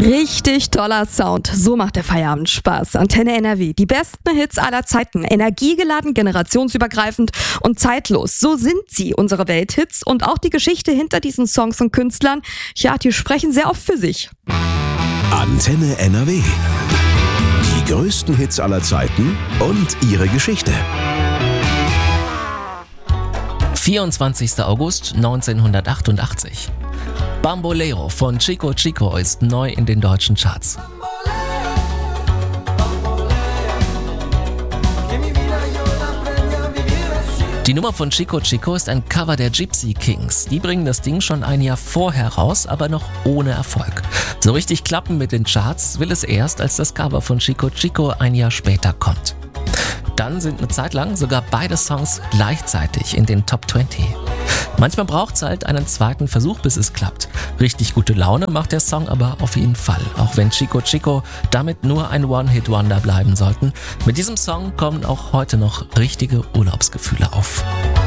Richtig toller Sound. So macht der Feierabend Spaß. Antenne NRW. Die besten Hits aller Zeiten. Energiegeladen, generationsübergreifend und zeitlos. So sind sie, unsere Welthits. Und auch die Geschichte hinter diesen Songs und Künstlern, ja, die sprechen sehr oft für sich. Antenne NRW. Die größten Hits aller Zeiten und ihre Geschichte. 24. August 1988. Bamboleo von Chico Chico ist neu in den deutschen Charts. Die Nummer von Chico Chico ist ein Cover der Gypsy Kings. Die bringen das Ding schon ein Jahr vorher raus, aber noch ohne Erfolg. So richtig klappen mit den Charts will es erst, als das Cover von Chico Chico ein Jahr später kommt. Dann sind eine Zeit lang sogar beide Songs gleichzeitig in den Top 20. Manchmal braucht es halt einen zweiten Versuch, bis es klappt. Richtig gute Laune macht der Song aber auf jeden Fall, auch wenn Chico Chico damit nur ein One-Hit-Wonder bleiben sollten. Mit diesem Song kommen auch heute noch richtige Urlaubsgefühle auf.